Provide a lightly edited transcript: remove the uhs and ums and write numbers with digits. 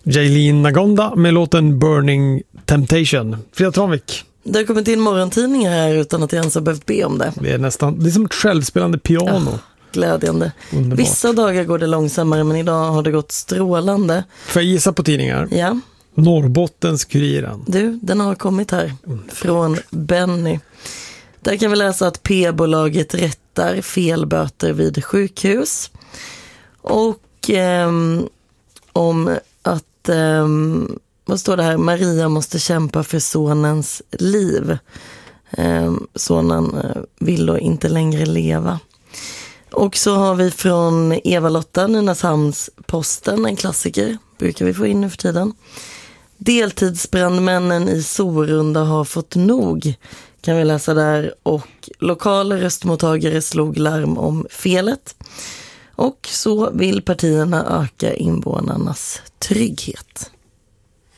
Jailin Nagonda med låten Burning Temptation. Frida Tranvik. Det har kommit in morgontidningar här utan att jag ens har behövt be om det. Det är som ett självspelande piano. Ja, glädjande. Underbart. Vissa dagar går det långsammare, men idag har det gått strålande. Får jag gissa på tidningar? Ja. Norrbottens-Kuriren. Du, den har kommit här från Benny. Där kan vi läsa att P-bolaget rättar felböter vid sjukhus. Och om att, vad står det här? Maria måste kämpa för sonens liv. Sonen vill då inte längre leva. Och så har vi från Eva-Lotta, Nynäshamns-Posten, en klassiker. Brukar vi få in nu för tiden. Deltidsbrandmännen i Sorunda har fått nog, kan vi läsa där. Och lokala röstmottagare slog larm om felet. Och så vill partierna öka invånarnas trygghet.